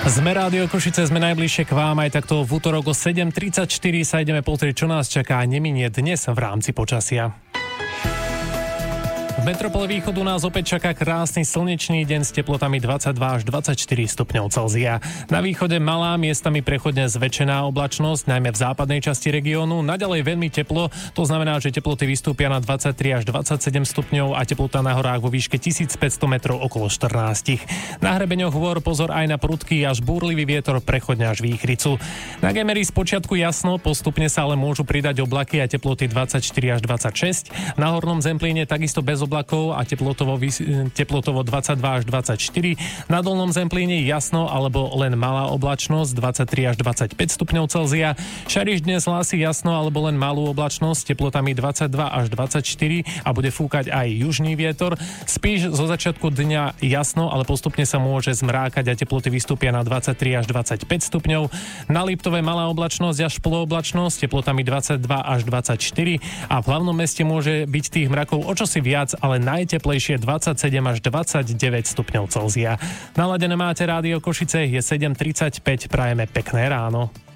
Sme Rádio Košice, sme najbližšie k vám, aj takto v útorok o 7.34 sa ideme pozrieť, čo nás čaká neminie dnes v rámci počasia. V metropole východu nás opäť čaká krásny slnečný deň s teplotami 22 až 24 stupňov Celzia. Na východe malá, miestami prechodne zväčšená oblačnosť, najmä v západnej časti regiónu. Naďalej veľmi teplo, to znamená, že teploty vystúpia na 23 až 27 stupňov a teplota na horách vo výške 1500 metrov okolo 14. Na hrebeňoch hôr pozor aj na prudký až búrlivý vietor, prechodne až výchricu. Na Gemeri spočiatku jasno, postupne sa ale môžu pridať oblaky a teploty 24 až 26. Na Hornom Zemplíne takisto bez oblakov a teplotovo 22 až 24. Na Dolnom Zemplíne jasno alebo len malá oblačnosť 23 až 25 stupňov Celzia. Šariš dnes hlási jasno alebo len malú oblačnosť teplotami 22 až 24 a bude fúkať aj južný vietor. Spíš zo začiatku dňa jasno, ale postupne sa môže zmrákať a teploty vystúpia na 23 až 25 stupňov. Na Liptove malá oblačnosť až polooblačnosť teplotami 22 až 24 a v hlavnom meste môže byť tých mrakov o čosi viac, ale najteplejšie 27 až 29 stupňov Celzia. Naladené máte Rádio Košice, je 7.35, prajeme pekné ráno.